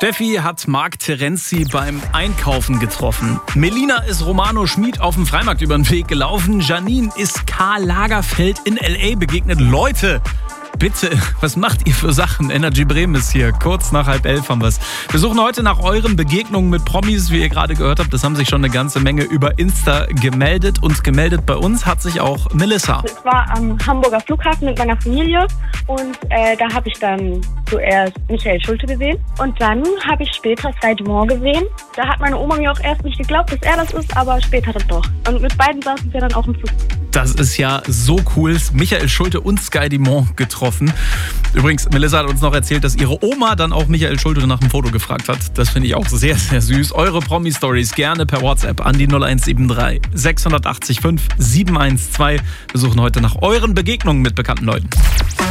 Steffi hat Marc Terenzi beim Einkaufen getroffen. Melina ist Romano Schmid auf dem Freimarkt über den Weg gelaufen. Janine ist Karl Lagerfeld in L.A. begegnet. Leute, bitte, was macht ihr für Sachen? Energy Bremen ist hier. Kurz nach 10:30 haben wir es. Wir suchen heute nach euren Begegnungen mit Promis, wie ihr gerade gehört habt. Das haben sich schon eine ganze Menge über Insta gemeldet. Und gemeldet bei uns hat sich auch Melissa. Ich war am Hamburger Flughafen mit meiner Familie und da habe ich dann zuerst Michael Schulte gesehen. Und dann habe ich später Sky Dumont gesehen. Da hat meine Oma mir auch erst nicht geglaubt, dass er das ist, aber später dann doch. Und mit beiden saßen wir dann auch im Flug. Das ist ja so cool. Michael Schulte und Sky Dumont getroffen. Übrigens, Melissa hat uns noch erzählt, dass ihre Oma dann auch Michael Schulte nach einem Foto gefragt hat. Das finde ich auch sehr, sehr süß. Eure Promi-Stories gerne per WhatsApp an die 0173 680 5 712. Wir suchen heute nach euren Begegnungen mit bekannten Leuten.